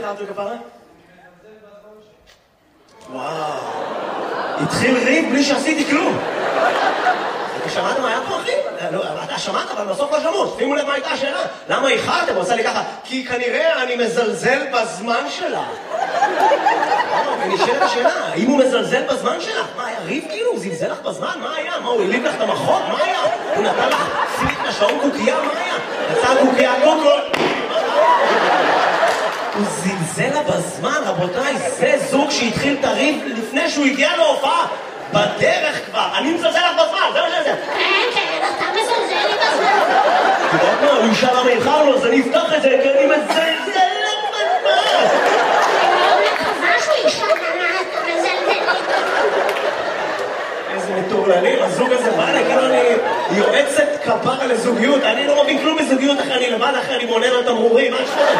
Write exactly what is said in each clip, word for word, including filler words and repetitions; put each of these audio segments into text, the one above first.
איחרת כפרה? וואו. התחיל ריב בלי שעשיתי כלום. אתה שמעת מה היה פה, אחי? אתה שמעת, אבל בסוף לא שמעו. שימו לב מה הייתה השאלה. למה איחרתם? הוא עושה לי ככה, כי כנראה אני מזלזל בזמן שלה. ונשאלת השאלה, האם הוא מזלזל בזמן שלה? מה, היה ריב כאילו? הוא זלזל לך בזמן? מה היה? מה, הוא הליב לך את המחות? מה היה? הוא נתן לך סימית לשעון קוקייה? מה היה? יצא קוקייה קוקול. הוא זלזל לה בזמן, רבותיי, זה זוג שהתחיל את הריב לפני שהוא הגיע להופעה. בדרך כבר, אני מזלזל לך בזמן, זה מה שזה. כן, כן, אתה מזלזל לי בזמן. אתה יודע מה, הוא ישאל למה איחרנו, אז אני אפתח את זה, כי אני מזלזל לך בזמן. אני מקווה שהוא ישאל למה אתה מזלזל לי בזמן. איזה מטורללים, הזוג הזה בא לי, כאילו אני יועצת כפרה לזוגיות, אני לא מבין כלום בזוגיות אחרי אני לבד, אחרי אני מונה על תמרורים, מה שפות?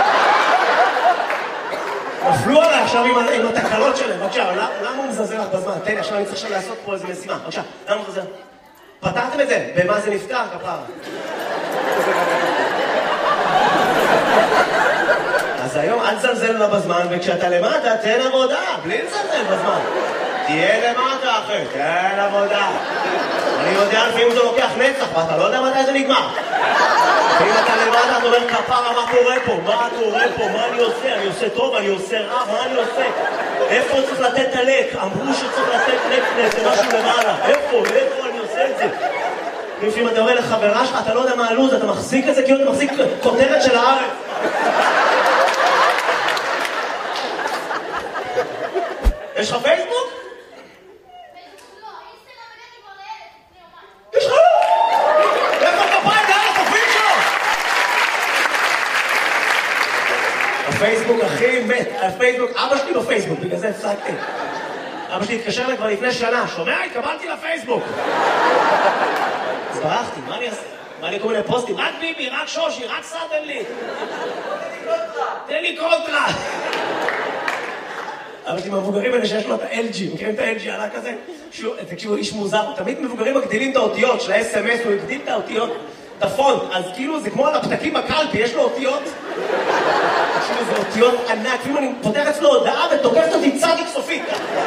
נפלו עליי עכשיו עם, עם התקלות שלהם, בבקשה, למה הוא מזלזל לך בזמן? תן לי, עכשיו אני צריך עכשיו לעשות פה איזה משימה, בבקשה, למה הוא מזלזל? פתרתם את זה? במה זה נפתר, כפרה? אז היום אל תזלזל לה בזמן, וכשאתה למטה, תן עבודה, בלי לזלזל בזמן. תהיה למטה, אחי, תן עבודה. אני יודע לפעמים זה לוקח נצח, ואתה לא יודע מתי זה נגמר. ואם אתה למטה, אתה אומר, כפרה, מה קורה פה? מה קורה פה? מה אני עושה? אני עושה טוב, אני עושה רע, מה אני עושה? איפה צריך לתת את הלק? אמרו שצריך לתת נקנס, זה משהו למעלה. איפה? איפה אני עושה את זה? לפעמים אתה אומר לחברה שלך, אתה לא יודע מה הלוז, אתה מחזיק את זה כאילו אתה מחזיק כותרת של הארץ. יש לך פייסבוק? יש לך? איפה כפיים? לאן החופים שלו? הפייסבוק הכי מת, הפייסבוק, אבא שלי בפייסבוק, בגלל זה הפסקתי. אבא שלי התקשר לי כבר לפני שנה, שומע? התקבלתי לפייסבוק. אז ברחתי, מה אני אעשה? מה לי כל מיני פוסטים? רק ביבי, רק שושי, רק סאדם לי. תן לי קונטרה. אבל עם המבוגרים האלה שיש לו את ה-אל ג'י, מכירים את ה-אל ג'י עלה כזה? תקשיבו, איש מוזר, תמיד מבוגרים מגדילים את האותיות של ה-אס אם אס, הוא הגדיל את האותיות, את הפונט, אז כאילו זה כמו על הפתקים בקלפי, יש לו אותיות. תקשיבו, זה אותיות ענק, כאילו אני פותח אצלו הודעה ותוקפת אותי צדיק סופית.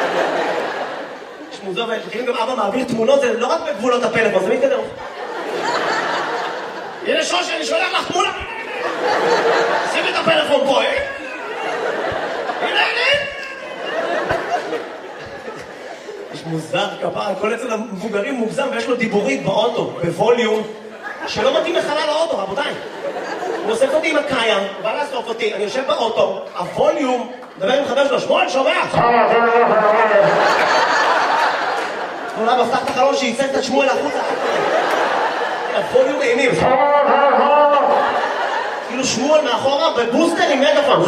יש מוזר, ומכירים גם אבא מעביר תמונות, זה לא רק בגבולות הפלאפון, זה מתקדם. הנה שושי, אני שולח לך תמונה. שים את הפלאפון פה, אה? הנה, הנה. יש מוזר כפרה, כל אצל המבוגרים מוגזם ויש לו דיבורית באוטו, בווליום, שלא מתאים לחלל האוטו, רבותיי. הוא אוסף אותי עם הקיים, הוא בא לאסוף אותי, אני יושב באוטו, הווליום, מדבר עם חבר שלו, שמואל, שומע? אולי בפתח את החלון שייצג את שמואל החוצה. הווליום אימים. כאילו שמואל מאחורה בבוסטר עם מגפון.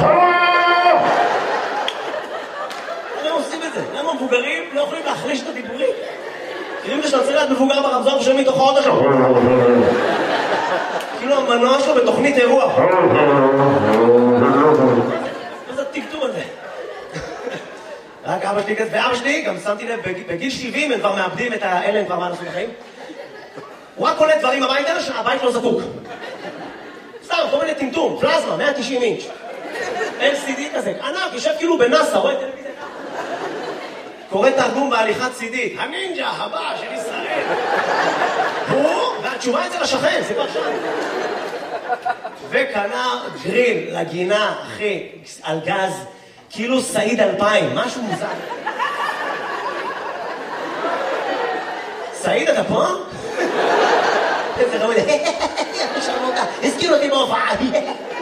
למה עושים את זה? למה מבוגרים לא יכולים להחליש את הדיבורים? כאילו שאתה צריך להיות מבוגר ברמזור ושומעים מתוך האוטו שלו. כאילו המנוע שלו בתוכנית אירוע. מה זה הטקטום הזה? רק אבא שלי כזה, ואבא שלי גם שמתי לב, בגיל שבעים הם כבר מאבדים את האלה, הם כבר מה נעשו בחיים. הוא רק קולט דברים הביתה שהבית לא זקוק. סתם, כל מיני טמטום, פלזמה, מאה ותשעים אינץ'. אל סי די כזה, ענק, יושב כאילו בנאסא, רואה טלוויזיה. קורא תרגום בהליכת סי די, הנינג'ה הבא של ישראל. הוא, והתשובה אצל השכן, זה כבר שם. וקנה גריל לגינה, אחי, על גז, כאילו סעיד אלפיים, משהו מוזר. סעיד, אתה פה? איזה רמוד, הזכיר אותי בהופעה.